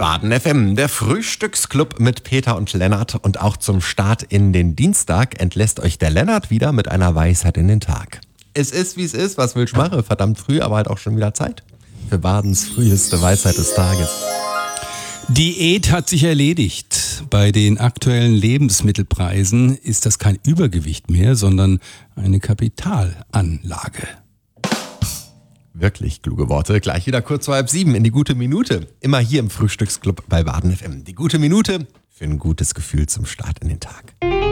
Baden FM, der Frühstücksclub mit Peter und Lennart. Und auch zum Start in den Dienstag entlässt euch der Lennart wieder mit einer Weisheit in den Tag. Es ist, wie es ist, was willst du machen? Verdammt früh, aber halt auch schon wieder Zeit für Badens früheste Weisheit des Tages. Diät hat sich erledigt. Bei den aktuellen Lebensmittelpreisen ist das kein Übergewicht mehr, sondern eine Kapitalanlage. Wirklich kluge Worte. Gleich wieder kurz vor 6:30 in die gute Minute. Immer hier im Frühstücksclub bei Baden FM. Die gute Minute für ein gutes Gefühl zum Start in den Tag.